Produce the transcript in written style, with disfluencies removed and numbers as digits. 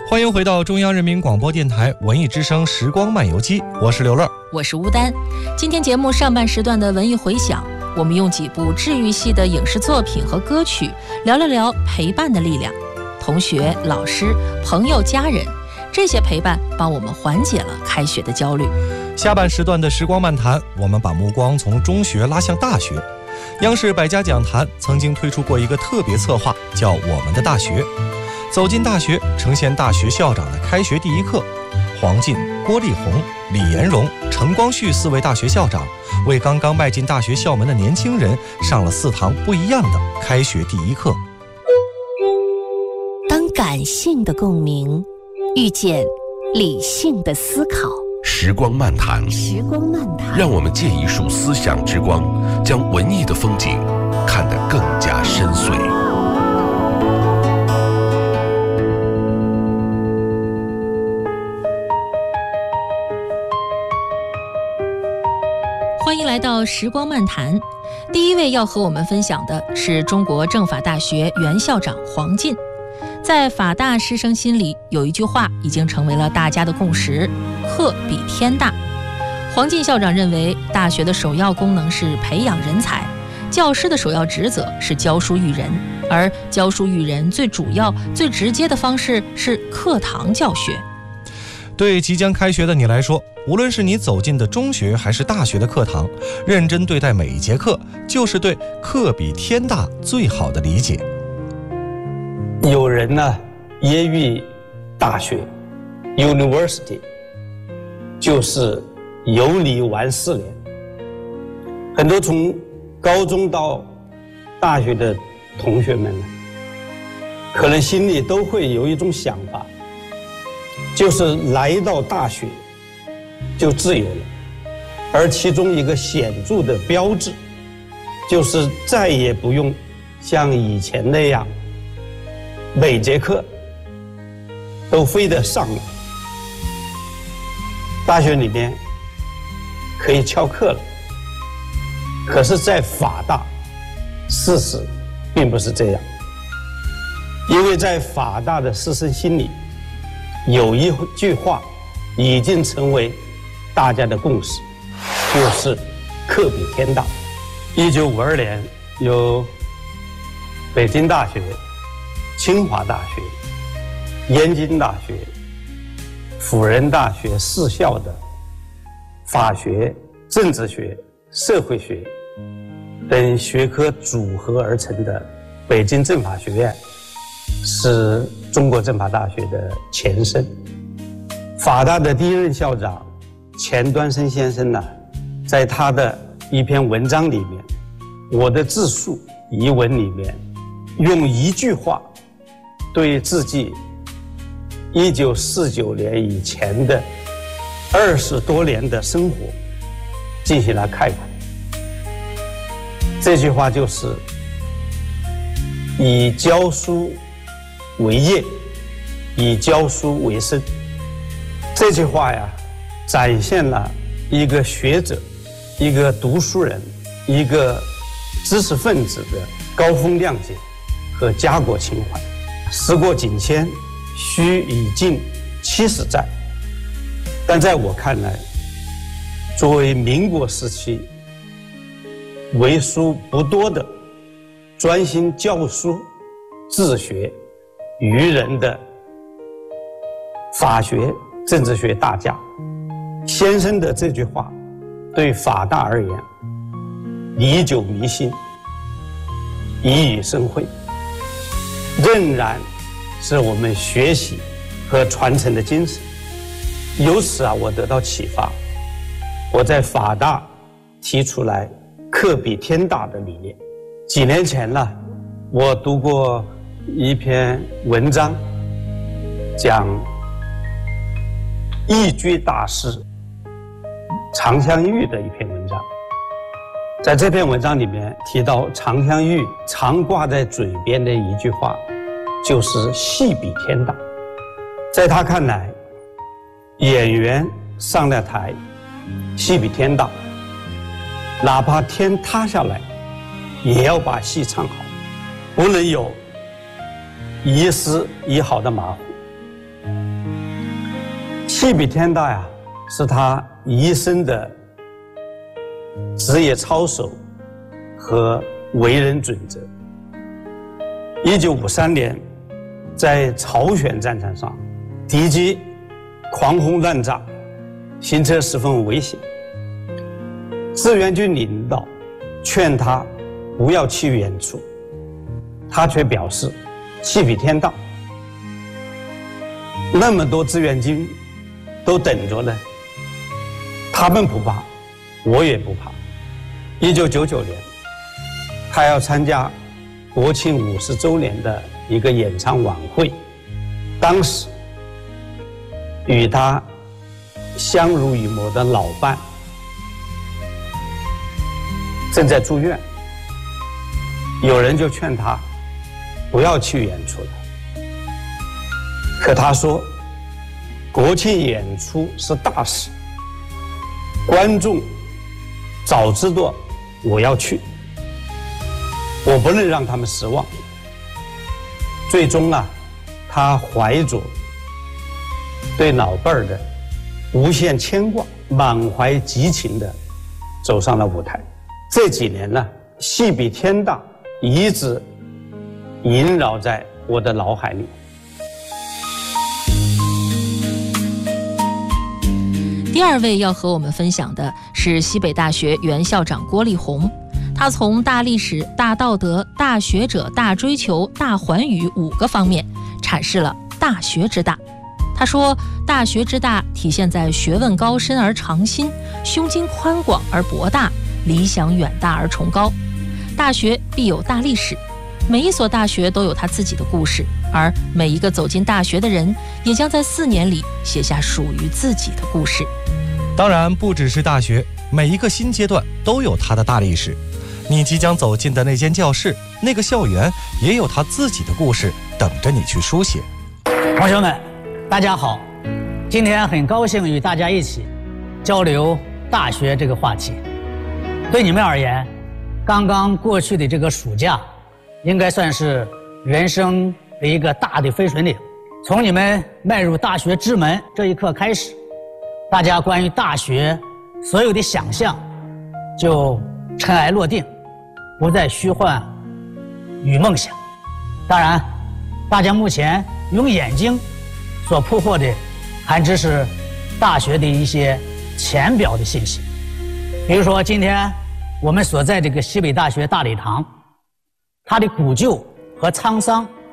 欢迎回到中央人民广播电台文艺之声时光漫游记，我是刘乐， 我是吴丹。今天节目上半时段的文艺回响，我们用几部治愈系的影视作品和歌曲聊了聊陪伴的力量。同学、老师、朋友、家人，这些陪伴帮我们缓解了开学的焦虑。 下半时段的时光漫谈，我们把目光从中学拉向大学。央视百家讲坛曾经推出过一个特别策划，叫我们的大学。走进大学，呈现大学校长的开学第一课。黄进、郭丽红、李延荣、陈光绪4位大学校长为刚刚迈进大学校门的年轻人上了4堂不一样的开学第一课。 当感性的共鸣遇见理性的思考， 时光漫谈，让我们借一束思想之光，将文艺的风景看得更加深邃。 欢迎来到时光漫谈。第一位要和我们分享的是中国政法大学原校长黄进。在法大师生心里，有一句话已经成为了大家的共识：课比天大。黄进校长认为，大学的首要功能是培养人才，教师的首要职责是教书育人，而教书育人最主要、最直接的方式是课堂教学。 对即将开学的你来说，无论是你走进的中学还是大学的课堂，认真对待每一节课，就是对课比天大最好的理解。 有人呢，揶揄大学 university 就是游离玩4年。很多从高中到大学的同学们呢，可能心里都会有一种想法，就是来到大学就自由了，而其中一个显著的标志，就是再也不用像以前那样每节课都非得上了。大学里面可以翘课了，可是在法大事实并不是这样。因为在法大的师生心里有一句话已经成为大家的共识，就是课比天大。1952年有北京大学、清华大学、燕京大学、辅仁大学4校的法学、政治学、社会学等学科组合而成的北京政法学院，是中国政法大学的前身。法大的第一任校长钱端升先生呢，在他的一篇文章里面，我的自述遗文里面，用一句话对自己1949年以前的20多年的生活进行了概括。这句话就是以教书为业，以教书为生。这句话呀，展现了一个学者、一个读书人、一个知识分子的高风亮节和家国情怀。时过境迁，须已近70载，但在我看来，作为民国时期为数不多的专心教书、治学、育人的法学、政治学大家，先生的这句话对法大而言历久弥新，熠熠生辉，仍然是我们学习和传承的精神。由此我得到启发，我在法大提出来课比天大的理念。几年前呢，我读过一篇文章，讲易居大师常香玉的一篇文章。在这篇文章里面提到，常香玉常挂在嘴边的一句话，就是戏比天大。在他看来，演员上了台，戏比天大，哪怕天塌下来，也要把戏唱好，不能有一丝一毫的马虎。 西比天大呀，是他一生的职业操守和为人准则。1953年，在朝鲜战场上，敌机狂轰滥炸，行车十分危险。志愿军领导劝他不要去远处，他却表示西比天大，那么多志愿军都等着呢，他们不怕，我也不怕。1999年，他要参加国庆50周年的一个演唱晚会，当时与他相濡以沫的老伴正在住院，有人就劝他不要去演出了，可他说国庆演出是大事，观众早知道我要去，我不能让他们失望。最终啊，他怀着对老伴儿的无限牵挂，满怀激情地走上了舞台。这几年呢，西比天大一直萦绕在我的脑海里。 第二位要和我们分享的是西北大学原校长郭立红，他从大历史、大道德、大学者、大追求、大寰宇5个方面阐释了大学之大。他说，大学之大体现在学问高深而长新，胸襟宽广而博大，理想远大而崇高。大学必有大历史，每一所大学都有他自己的故事，而每一个走进大学的人也将在4年里写下属于自己的故事。 当然不只是大学，每一个新阶段都有它的大历史。你即将走进的那间教室，那个校园也有它自己的故事等着你去书写。 同学们大家好，今天很高兴与大家一起交流大学这个话题。对你们而言，刚刚过去的这个暑假应该算是人生的一个大的分水岭。从你们迈入大学之门这一刻开始，大家关于大学所有的想象就尘埃落定，不再虚幻与梦想。当然，大家目前用眼睛所捕获的还只是大学的一些浅表的信息。比如说今天我们所在这个西北大学大礼堂，它的古旧和沧桑